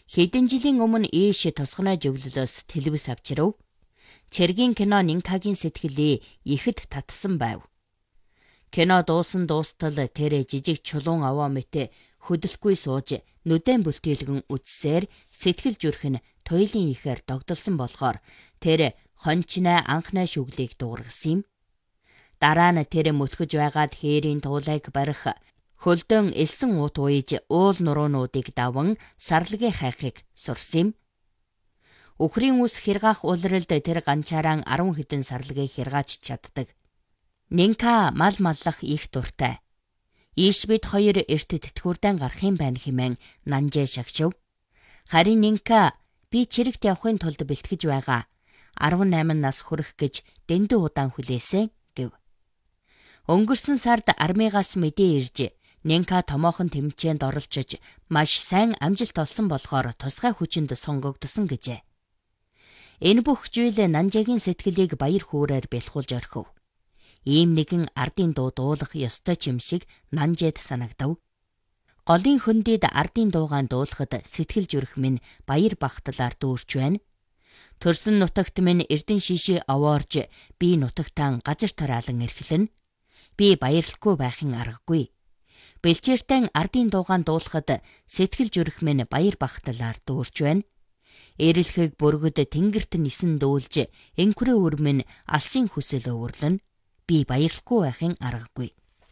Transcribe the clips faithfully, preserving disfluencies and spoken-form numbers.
Хэдэн жилийн өмнө ийш тосгоной зөвлөлөөс телевиз авчирв. Цэргийн кино Нинкагийн сэтгэлээ ихэд татсан байв. Кино дуусан дуустал тэр жижиг чулуун аваа мэт хөдөлгүй сууж нүдэн бүлтийлгэн үдсээр сэтгэл зүрх нь туйлын ихээр догдолсон болохоор тэр хончнаа анхнаа шүглийг дуургасан юм. Дараа нь тэр мөлхөж байгаад хээрийн туулайг барих, хөлдөн элсэн уут уйж уул нуруунуудыг даван сарлагын хайхыг сурсан юм. Үхрийн ус хэргаах улиралд тэр ганчаараа арван хэдэн сарлагыг хэргааж чаддаг. Нинка мал маллах их дуртай. Ийш бид хоёр эрт тэтгэврдэн гарах юм байна хэмээн Нанжээ шагшив. Харин Нинка би чирэгт явахын тулд бэлтгэж байгаа. арван найман нас хүрэх гэж дэндүү удаан хүлээсэн гэв. Өнгөрсөн сард армигаас мэдээ ирж Нинка томоохон тэмцээнд оролцож маш сайн амжилт олсон болохоор тусгай хүчинд сонгогдсон гэжээ. Энэ бүх зүйл Нанжээгийн сэтгэлийг баяр хөөрээр бэлхүүлж орхив. Ийм нэгэн ардын дуу дуулах ёстой ч юм шиг Нанжээд санагдав. Голын хөндөд ардын дуугаан дуулахад сэтгэл зүрх минь баяр багтлаар дүүрч байна. Төрсөн нутагт минь эрдэн шишээ овоорж би нутагтаа газар тараалан эрхлэн. Би баярлахгүй байхын аргагүй. Бэлчээртэн ардын дуугаан дуулахад сэтгэл зүрх минь баяр багтлаар дүүрч байна. Эрэлхэг бүргэд тэнгэрт нисэн дүүлж энхрээ өр минь алсын хүсэл өвөрлөн. Би баярлахгүй байхын аргагүй.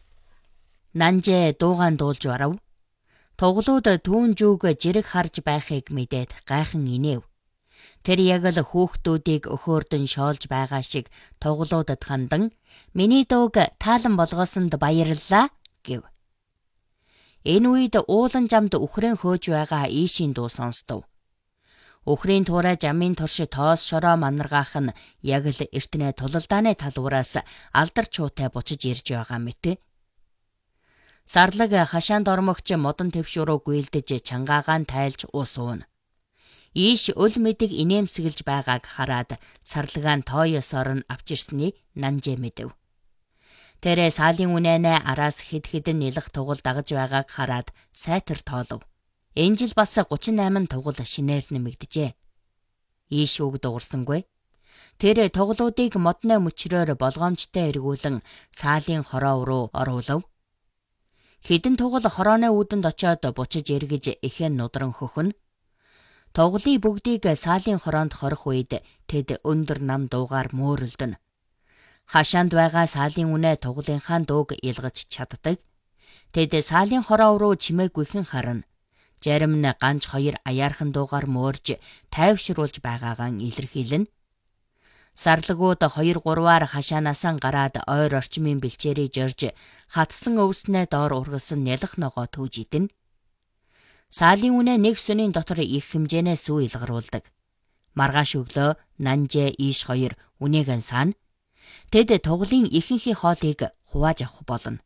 Нанжээ дуугаан дуулж барав. Туглууд түүн зүг жирэг харж байхыг мэдээд гайхан инээв. Тэр яг л хүүхдүүдийг өхөөрдөн шоолж байгаа шиг туглуудад хандан "Миний дууг таалан болгоосонд баярлалаа" гэв. Энэ үед уулан жамд үхрэн хөөж байгаа ийшийн дуу сонстов. Үхрийн туурай жамын турш тоос шороо манаргаах нь яг л эртнээ тулалдааны талбараас алдар чуутай бучиж ирж байгаа мэт. Сарлаг хашаанд ормогч модон твшуруу гүйлдэж чангаагаан тайлж ус уuna. Ийш өл мэдэг инээмсэглэж байгааг хараад сарлагаан тооёсоор нь авчирсны Нанжээ мэдэв. Тэрэ саалын үнэнэ араас хэд хэдэн нэлэх тугал дагаж байгааг хараад сайтар тоолов. Энэ жил бас гучин найман тугал шинээр нэмэгдэжээ. Ийш үг дуурсангүй. Тэр тугалуудыг модны мөчрөөр болгоомжтой эргүүлэн саалын хороо руу оруулав. Хэдэн тугал хорооны үүдэнд очоод бучиж эргэж ихэнх нудран хөхөн. Тугалын бүгдийг саалын хороонд хорих үед тэд өндөр нам дуугаар мөөрөлдөн. Хашаанд байгаа саалын үнэ тугалынхаа дууг илгаж чаддаг. Тэд саалын хороо руу чимээгүйхэн харна. Зарим нь ганц хоёр аяархан дуугаар мөөрж тайвшруулж байгаагаа илэрхийлнэ. Сарлагууд хоёр гурваар хашаанаасаа гараад ойр орчмын бэлчээрийг жорж хатсан өвснээ доор ургалсан нялх ногоо түүж идэнэ. Саалын үнэ нэг сүнийн дотор их хэмжээнээ сүү илгаруулдаг. Маргааш өглөө Нанжээ ийш хоёр үнээгэн саана. Тэд тугалын ихэнхий хоолыг хувааж авах болно.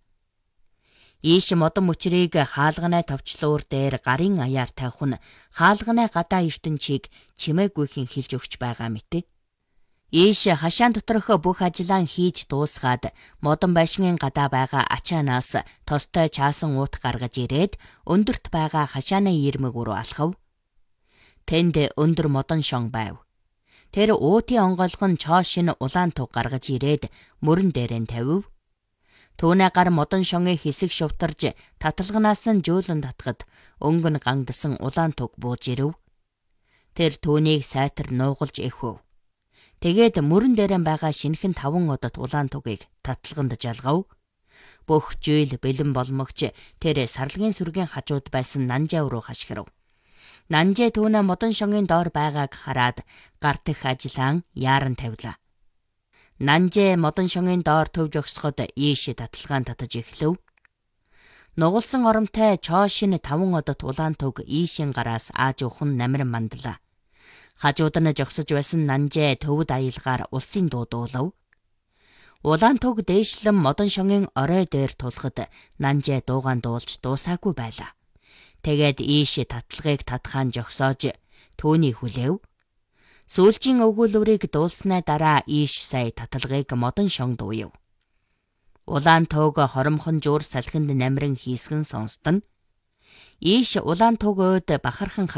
Ийш модон мөчрийг хаалганай товчлуур дээр гарын аяар тавих нь хаалганай гадаа ертөнчийг чимээгүйхэн хилж өгч байгаа мэт. Ийш хашаан доторх бүх ажлаа хийж дуусгаад модон байшингийн гадаа байгаа ачаанаас тостой чаасан уут гаргаж ирээд өндөрт байгаа хашааны ирмэг рүү алхав. Тэнд өндөр модон шон байв. Тэр уутын онгойлгон чоошин улаан туг гаргаж ирээд мөрөн дээрээ тавив. Түүнээ гар модон шонгийн хэсэг шувтарж таталганаас нь жөөлөн татгад өнгөн гангдсан улаан туг бууж ирэв. Тэр түүнийг сайтар нуугалж эхв. Тэгээд мөрөн дээрэн байгаа шинхэн таван удад улаан тугийг таталганд жалгав. Бүх жийл бэлэн болмогч тэр сарлагын сүргийн хажууд байсан Нанжээ руу хашгирав. Нанжээ түүнээ модон шонгийн доор байгааг хараад гар дэх ажиллаан яаран тавилаа. Нанжээ модон шонгийн доор төвж өгсгод ийш таталгаан татаж эхлэв. Нугалсан оромтой чоошин таван одод улаан туг ийшийн гараас ааж ухан намран мандлаа. Хажууд нь жогсож байсан Нанжээ төвд аялгаар улсын дуу дуулав. Улаан туг дээшлэн модон шонгийн орой дээр тулахад Нанжээ дуугаан дуулж дуусаагүй байлаа. Тэгээд ийш таталгыг татхаан жогсоож түүний хүлээв. Сүүлчийн өгүүлбэрийг дуулснаа дараа ийш сая таталгыг модон шон дууяв. Улаан туг хоромхон жуур салхинд намран хийсгэн сонстон. Ийш улаан туг өөд бахархан